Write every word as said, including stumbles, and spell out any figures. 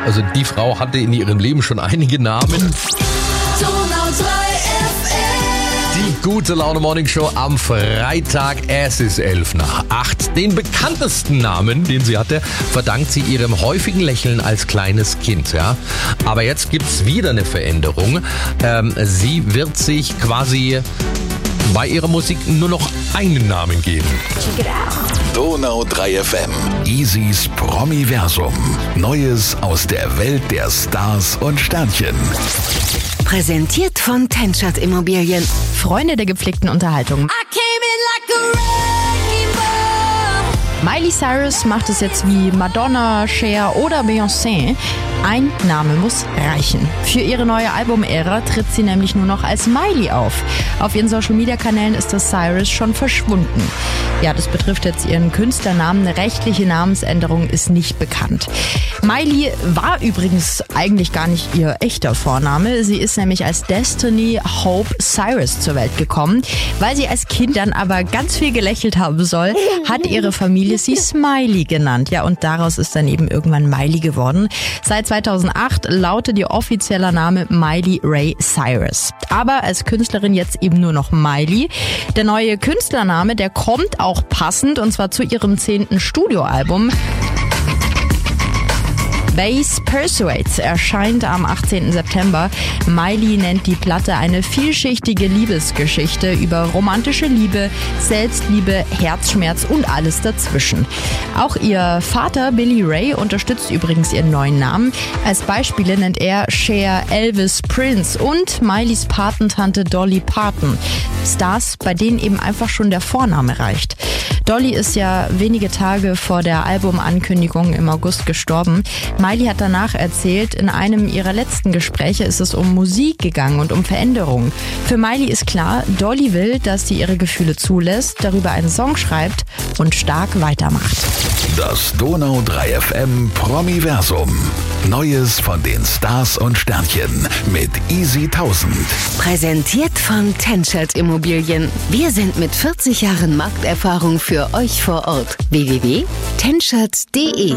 Also die Frau hatte in ihrem Leben schon einige Namen. Die gute Laune Morning Show am Freitag. Es ist elf nach acht. Den bekanntesten Namen, den sie hatte, verdankt sie ihrem häufigen Lächeln als kleines Kind. Ja? Aber jetzt gibt's wieder eine Veränderung. Ähm, sie wird sich quasi bei ihrer Musik nur noch einen Namen geben. Donau drei F M. Easys Promiversum. Neues aus der Welt der Stars und Sternchen. Präsentiert von Tenschert Immobilien. Freunde der gepflegten Unterhaltung. Miley Cyrus macht es jetzt wie Madonna, Cher oder Beyoncé. Ein Name muss reichen. Für ihre neue Albumära tritt sie nämlich nur noch als Miley auf. Auf ihren Social-Media-Kanälen ist das Cyrus schon verschwunden. Ja, das betrifft jetzt ihren Künstlernamen. Eine rechtliche Namensänderung ist nicht bekannt. Miley war übrigens eigentlich gar nicht ihr echter Vorname. Sie ist nämlich als Destiny Hope Cyrus zur Welt gekommen. Weil sie als Kind dann aber ganz viel gelächelt haben soll, hat ihre Familie sie Smiley genannt. Ja, und daraus ist dann eben irgendwann Miley geworden. Seit zweitausendacht lautet ihr offizieller Name Miley Ray Cyrus. Aber als Künstlerin jetzt eben nur noch Miley. Der neue Künstlername, der kommt auch passend, und zwar zu ihrem zehnten Studioalbum. Bass Persuades erscheint am achtzehnten September. Miley nennt die Platte eine vielschichtige Liebesgeschichte über romantische Liebe, Selbstliebe, Herzschmerz und alles dazwischen. Auch ihr Vater Billy Ray unterstützt übrigens ihren neuen Namen. Als Beispiele nennt er Cher, Elvis, Prince und Mileys Patentante Dolly Parton. Stars, bei denen eben einfach schon der Vorname reicht. Dolly ist ja wenige Tage vor der Albumankündigung im August gestorben. Miley hat danach erzählt, in einem ihrer letzten Gespräche ist es um Musik gegangen und um Veränderungen. Für Miley ist klar, Dolly will, dass sie ihre Gefühle zulässt, darüber einen Song schreibt und stark weitermacht. Das Donau drei F M Promiversum. Neues von den Stars und Sternchen mit Easy tausend. Präsentiert von Tenschert Immobilien. Wir sind mit vierzig Jahren Markterfahrung für euch vor Ort. w w w punkt tenschert punkt de